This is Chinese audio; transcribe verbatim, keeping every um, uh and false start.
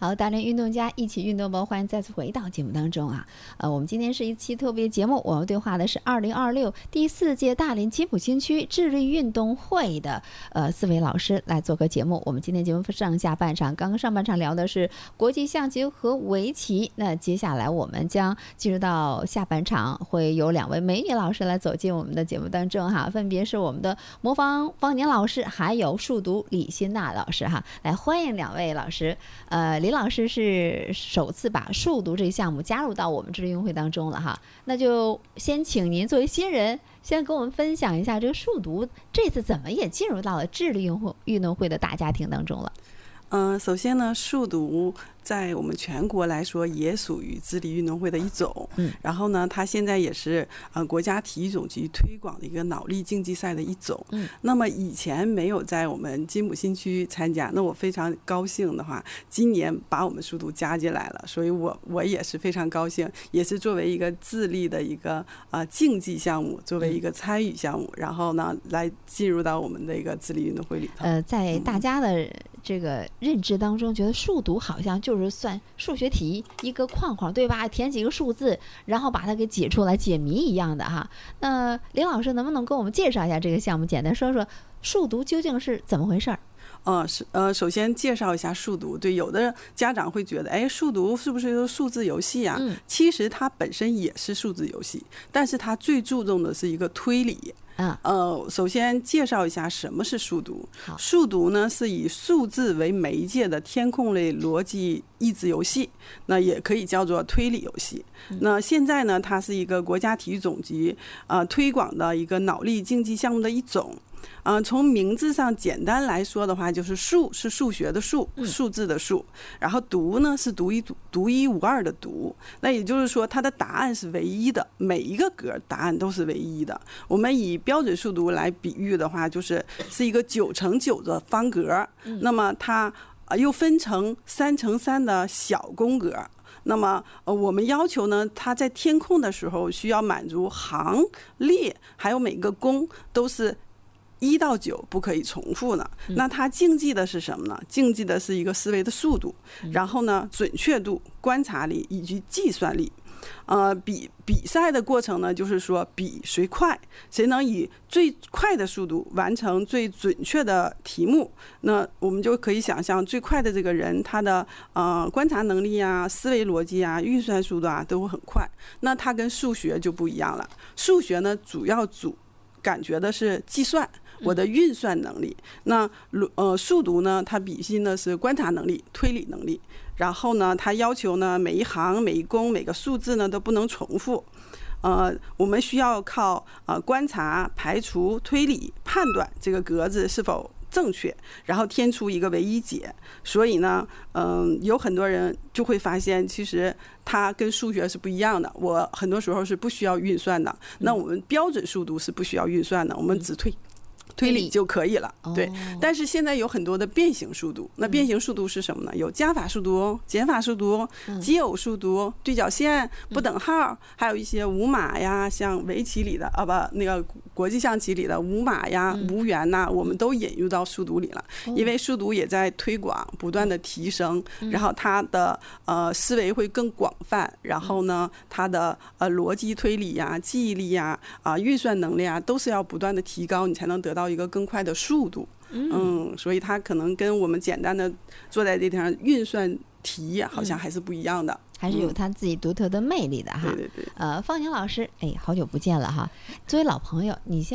好，大连运动家一起运动吧，欢迎再次回到节目当中啊。呃，我们今天是一期特别节目，我们对话的是二零二六第四届大连吉普新区智力运动会的呃四位老师来做个节目。我们今天节目上下半场，刚刚上半场聊的是国际象棋和围棋，那接下来我们将进入到下半场，会有两位美女老师来走进我们的节目当中哈，分别是我们的魔方方宁老师，还有数独李欣娜老师哈，来欢迎两位老师。呃，李老师是首次把数独这个项目加入到我们智力运动会当中了哈，那就先请您作为新人，先跟我们分享一下这个数独这次怎么也进入到了智力运动会的大家庭当中了。 嗯、呃，首先呢，数独在我们全国来说也属于智力运动会的一种。嗯，然后呢，它现在也是呃国家体育总局推广的一个脑力竞技赛的一种。嗯，那么以前没有在我们金浦新区参加，那我非常高兴的话，今年把我们数独加进来了，所以我我也是非常高兴，也是作为一个智力的一个呃竞技项目，作为一个参与项目，然后呢来进入到我们的一个智力运动会里头。 呃，在大家的这个认知当中，觉得数独好像就是算数学题一个框框，对吧？填几个数字，然后把它给解出来，解谜一样的哈。那林老师能不能跟我们介绍一下这个项目，简单说说数独究竟是怎么回事儿？ 呃，是呃，首先介绍一下数独。对，有的家长会觉得，哎，数独是不是一个数字游戏啊？嗯，其实它本身也是数字游戏，但是它最注重的是一个推理。嗯，呃，首先介绍一下什么是数独。数独呢是以数字为媒介的填空类逻辑益智游戏，那也可以叫做推理游戏。那现在呢，它是一个国家体育总局呃推广的一个脑力竞技项目的一种。呃，从名字上简单来说的话，就是数是数学的数，数字的数，然后独呢是独一独一无二的独。那也就是说，它的答案是唯一的，每一个格答案都是唯一的。我们以标准数独来比喻的话，就是是一个九乘九的方格，那么它又分成三乘三的小公格。那么，呃，我们要求呢，它在填空的时候需要满足行、列，还有每个公都是一到九不可以重复呢。那它竞技的是什么呢？竞技的是一个思维的速度，然后呢，准确度、观察力以及计算力。呃，比比赛的过程呢，就是说比谁快，谁能以最快的速度完成最准确的题目。那我们就可以想象，最快的这个人，他的呃观察能力啊、思维逻辑啊、运算速度啊都会很快。那他跟数学就不一样了。数学呢，主要主感觉的是计算，我的运算能力。那呃数独呢，它比拼的是观察能力、推理能力。然后呢，它要求呢，每一行、每一公、每个数字呢都不能重复。呃，我们需要靠呃观察、排除、推理、判断这个格子是否正确，然后填出一个唯一解。所以呢，嗯、呃，有很多人就会发现，其实它跟数学是不一样的。我很多时候是不需要运算的。那我们标准数独是不需要运算的，我们只推。推理就可以了，对。但是现在有很多的变形数独，那变形数独是什么呢？有加法数独、减法数独、奇偶数独、对角线、不等号，还有一些无码呀，像围棋里的啊不，那个国际象棋里的无码呀、无圆呐，我们都引入到数独里了。因为数独也在推广，不断的提升，然后它的呃思维会更广泛，然后呢，它的呃逻辑推理呀、记忆力呀、啊运算能力啊，都是要不断的提高，你才能得到一个更快的速度。嗯，所以它可能跟我们简单的坐在这地方运算题好像还是不一样的， 还是有它自己独特的魅力的哈。 对对对。 呃，方宁老师，哎，好久不见了哈。作为老朋友，你先